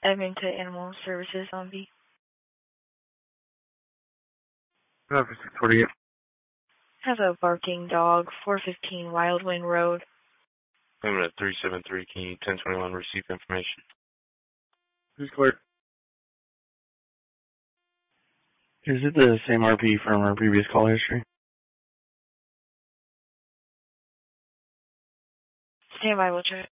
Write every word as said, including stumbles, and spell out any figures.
Edmonton Animal Services on B. Number six forty-eight. Have a barking dog, four fifteen Wildwind Road. Limit at three seven three, can you ten twenty-one receive information? Who's cleared? Is it the same R P from our previous call history? Stand by, we'll check.